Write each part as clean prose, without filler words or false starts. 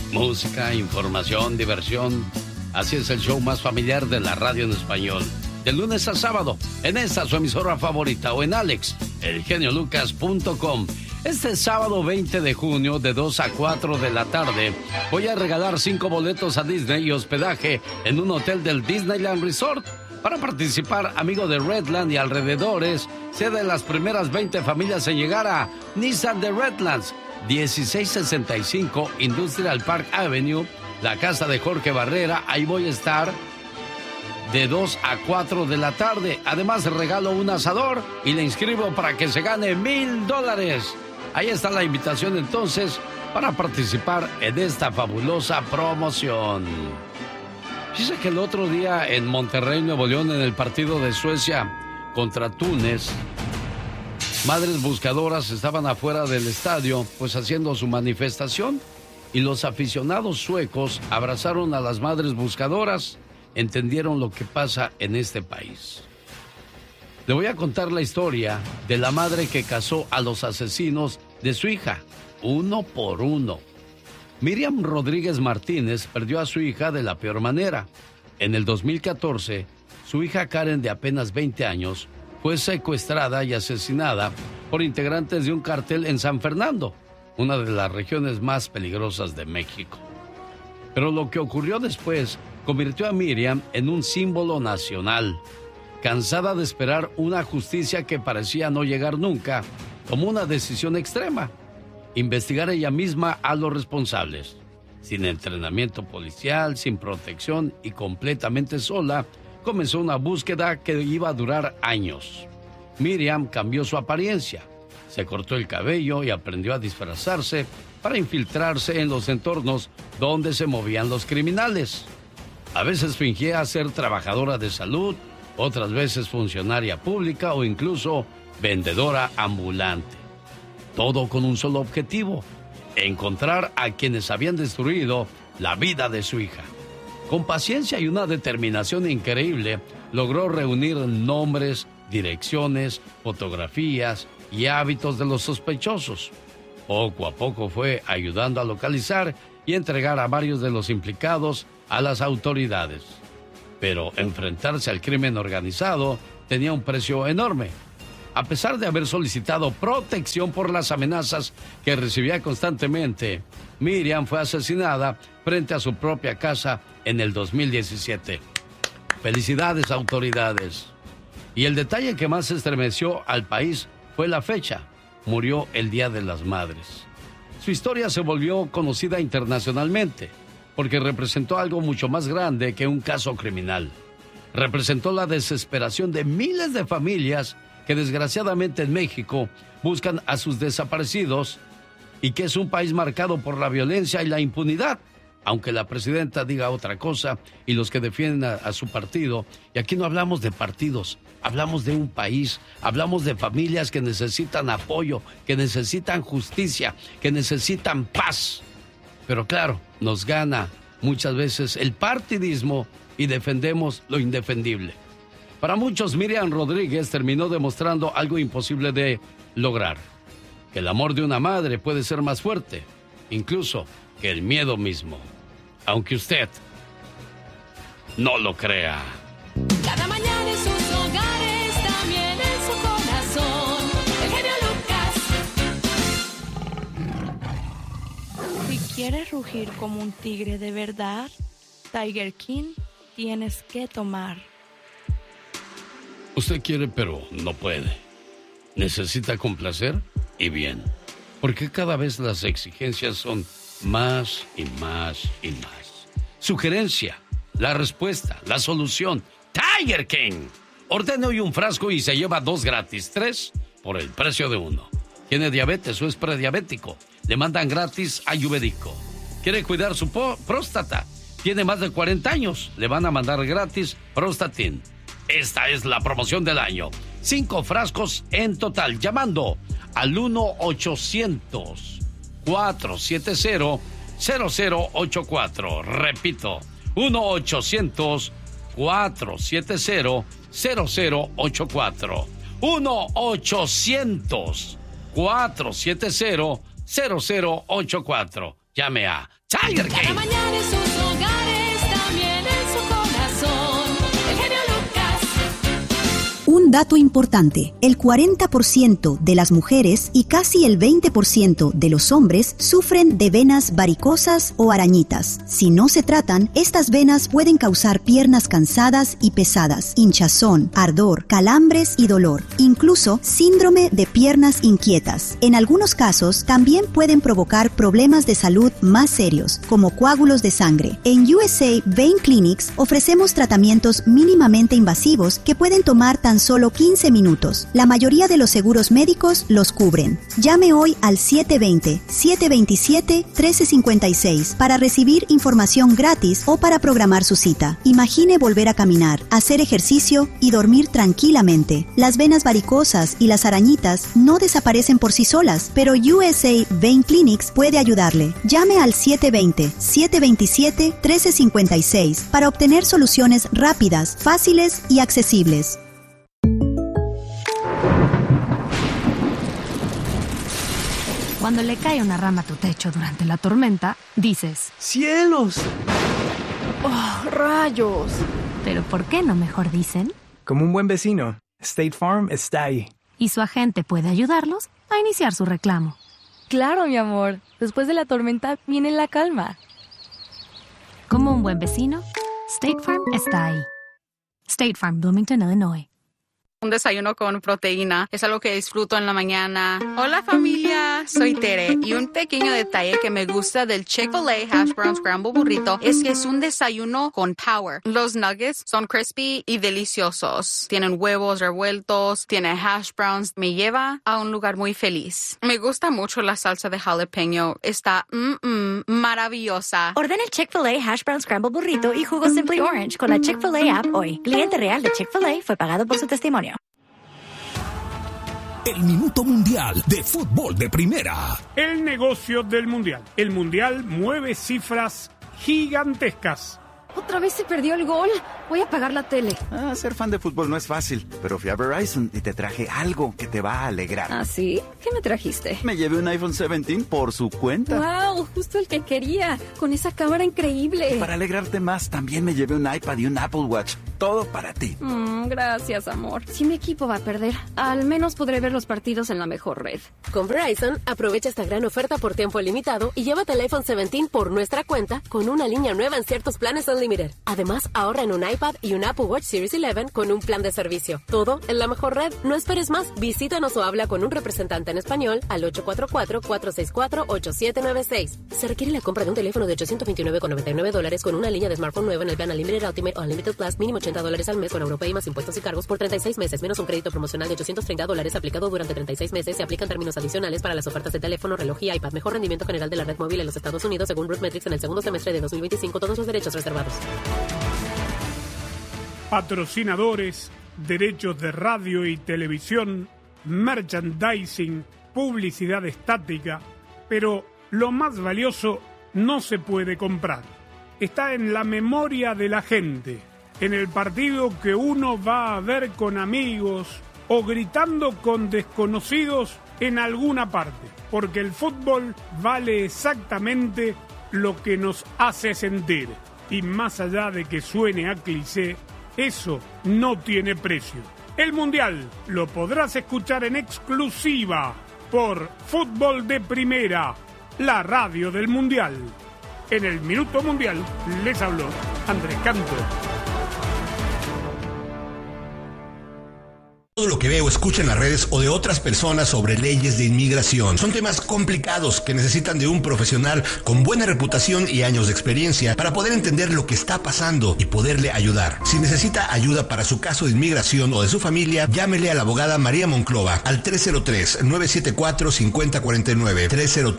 Música, información, diversión. Así es el show más familiar de la radio en español. De lunes a sábado, en esta su emisora favorita o en alexelgeniolucas.com. Este sábado 20 de junio, de 2 a 4 de la tarde, voy a regalar 5 boletos a Disney y hospedaje en un hotel del Disneyland Resort. Para participar, amigo de Redland y alrededores, sea de las primeras 20 familias en llegar a Nissan de Redlands, 1665 Industrial Park Avenue, la casa de Jorge Barrera. Ahí voy a estar de 2 a 4 de la tarde. Además, regalo un asador y le inscribo para que se gane $1,000. Ahí está la invitación entonces para participar en esta fabulosa promoción. Dice que el otro día en Monterrey, Nuevo León, en el partido de Suecia contra Túnez, madres buscadoras estaban afuera del estadio, pues haciendo su manifestación, y los aficionados suecos abrazaron a las madres buscadoras, entendieron lo que pasa en este país. Le voy a contar la historia de la madre que cazó a los asesinos de su hija, uno por uno. Miriam Rodríguez Martínez perdió a su hija de la peor manera. En el 2014, su hija Karen, de apenas 20 años, fue secuestrada y asesinada por integrantes de un cártel en San Fernando, una de las regiones más peligrosas de México. Pero lo que ocurrió después convirtió a Miriam en un símbolo nacional. Cansada de esperar una justicia que parecía no llegar nunca, tomó una decisión extrema: investigar ella misma a los responsables. Sin entrenamiento policial, sin protección y completamente sola, comenzó una búsqueda que iba a durar años. Miriam cambió su apariencia, se cortó el cabello y aprendió a disfrazarse para infiltrarse en los entornos donde se movían los criminales. A veces fingía ser trabajadora de salud, otras veces funcionaria pública o incluso vendedora ambulante. Todo con un solo objetivo: encontrar a quienes habían destruido la vida de su hija. Con paciencia y una determinación increíble, logró reunir nombres, direcciones, fotografías y hábitos de los sospechosos. Poco a poco fue ayudando a localizar y entregar a varios de los implicados a las autoridades. Pero enfrentarse al crimen organizado tenía un precio enorme. A pesar de haber solicitado protección por las amenazas que recibía constantemente, Miriam fue asesinada frente a su propia casa en el 2017. Felicidades, autoridades. Y el detalle que más estremeció al país fue la fecha. Murió el Día de las Madres. Su historia se volvió conocida internacionalmente porque representó algo mucho más grande que un caso criminal. Representó la desesperación de miles de familias que desgraciadamente en México buscan a sus desaparecidos, y que es un país marcado por la violencia y la impunidad, aunque la presidenta diga otra cosa y los que defienden a su partido. Y aquí no hablamos de partidos, hablamos de un país, hablamos de familias que necesitan apoyo, que necesitan justicia, que necesitan paz. Pero claro, nos gana muchas veces el partidismo y defendemos lo indefendible. Para muchos, Miriam Rodríguez terminó demostrando algo imposible de lograr: que el amor de una madre puede ser más fuerte, incluso que el miedo mismo. Aunque usted no lo crea. Cada mañana en sus hogares, también en su corazón, el genio Lucas. Si quieres rugir como un tigre de verdad, Tiger King tienes que tomar. Usted quiere, pero no puede. Necesita complacer, y bien. Porque cada vez las exigencias son más y más y más. Sugerencia, la respuesta, la solución. Tiger King. Ordene hoy un frasco y se lleva 2 gratis, 3 por el precio de 1. ¿Tiene diabetes o es prediabético? Le mandan gratis Ayurvédico. ¿Quiere cuidar su próstata? ¿Tiene más de 40 años? Le van a mandar gratis Prostatin. Esta es la promoción del año. 5 frascos en total, llamando al 1-800-470-0084. Repito, 1-800-470-0084. 1-800-470-0084. llame a Tiger King. Cada mañana en sus hogares, también en su corazón. El genio Lucas. Un dato importante, el 40% de las mujeres y casi el 20% de los hombres sufren de venas varicosas o arañitas. Si no se tratan, estas venas pueden causar piernas cansadas y pesadas, hinchazón, ardor, calambres y dolor, incluso síndrome de piernas inquietas. En algunos casos, también pueden provocar problemas de salud más serios, como coágulos de sangre. En USA Vein Clinics ofrecemos tratamientos mínimamente invasivos que pueden tomar tan solo 15 minutos. La mayoría de los seguros médicos los cubren. Llame hoy al 720-727-1356 para recibir información gratis o para programar su cita. Imagine volver a caminar, hacer ejercicio y dormir tranquilamente. Las venas varicosas y las arañitas no desaparecen por sí solas, pero USA Vein Clinics puede ayudarle. Llame al 720-727-1356 para obtener soluciones rápidas, fáciles y accesibles. Cuando le cae una rama a tu techo durante la tormenta, dices: ¡cielos! ¡oh, rayos! Pero ¿por qué no mejor dicen? Como un buen vecino, State Farm está ahí. Y su agente puede ayudarlos a iniciar su reclamo. Claro, mi amor. Después de la tormenta viene la calma. Como un buen vecino, State Farm está ahí. State Farm, Bloomington, Illinois. Un desayuno con proteína es algo que disfruto en la mañana. Hola familia, soy Tere y un pequeño detalle que me gusta del Chick-fil-A Hash Brown Scramble Burrito es que es un desayuno con power. Los nuggets son crispy y deliciosos. Tienen huevos revueltos, tiene hash browns. Me lleva a un lugar muy feliz. Me gusta mucho la salsa de jalapeño. Está maravillosa. Ordena el Chick-fil-A Hash Brown Scramble Burrito y jugo Simply Orange con la Chick-fil-A app hoy. Cliente real de Chick-fil-A fue pagado por su testimonio. El Minuto Mundial de Fútbol de Primera. El negocio del Mundial. El Mundial mueve cifras gigantescas. ¿Otra vez se perdió el gol? Voy a apagar la tele. Ser fan de fútbol no es fácil, pero fui a Verizon y te traje algo que te va a alegrar. ¿Ah, sí? ¿Qué me trajiste? Me llevé un iPhone 17 por su cuenta. ¡Wow! Justo el que quería, con esa cámara increíble. Y para alegrarte más, también me llevé un iPad y un Apple Watch. Todo para ti. Gracias, amor. Si mi equipo va a perder, al menos podré ver los partidos en la mejor red. Con Verizon, aprovecha esta gran oferta por tiempo limitado y llévate el iPhone 17 por nuestra cuenta con una línea nueva en ciertos planes Unlimited. Además, ahorra en un iPad y un Apple Watch Series 11 con un plan de servicio. Todo en la mejor red. No esperes más. Visítanos o habla con un representante en español al 844-464-8796. Se requiere la compra de un teléfono de $829,99 con una línea de smartphone nueva en el plan Unlimited Ultimate o Unlimited Plus, mínimo $80 al mes con Europay más impuestos y cargos por 36 meses, menos un crédito promocional de $830 aplicado durante 36 meses. Se aplican términos adicionales para las ofertas de teléfono, reloj y iPad. Mejor rendimiento general de la red móvil en los Estados Unidos según RootMetrics en el segundo semestre de 2025. Todos los derechos reservados. Patrocinadores, derechos de radio y televisión, merchandising, publicidad estática, pero lo más valioso no se puede comprar. Está en la memoria de la gente, en el partido que uno va a ver con amigos o gritando con desconocidos en alguna parte, porque el fútbol vale exactamente lo que nos hace sentir. Y más allá de que suene a cliché, eso no tiene precio. El Mundial lo podrás escuchar en exclusiva por Fútbol de Primera, la radio del Mundial. En el Minuto Mundial les habló Andrés Canto. Todo lo que veo, escucho en las redes o de otras personas sobre leyes de inmigración son temas complicados que necesitan de un profesional con buena reputación y años de experiencia para poder entender lo que está pasando y poderle ayudar. Si necesita ayuda para su caso de inmigración o de su familia, llámele a la abogada María Monclova al 303-974-5049,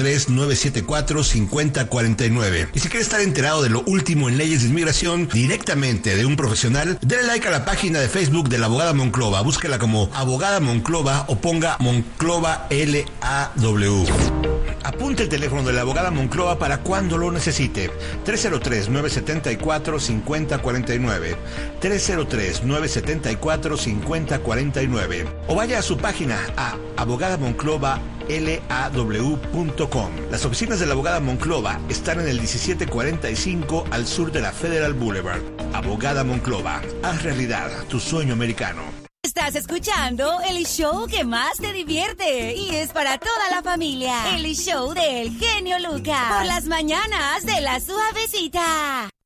303-974-5049. Y si quiere estar enterado de lo último en leyes de inmigración directamente de un profesional, denle like a la página de Facebook de la abogada Monclova. Búsquela como Abogada Monclova o ponga Monclova LAW. Apunte el teléfono de la abogada Monclova para cuando lo necesite. 303-974-5049. 303-974-5049. O vaya a su página a abogadamonclova.org. Las oficinas de la abogada Monclova están en el 1745 al sur de la Federal Boulevard. Abogada Monclova, haz realidad tu sueño americano. Estás escuchando el show que más te divierte y es para toda la familia. El show del genio Lucas. Por las mañanas de La Suavecita.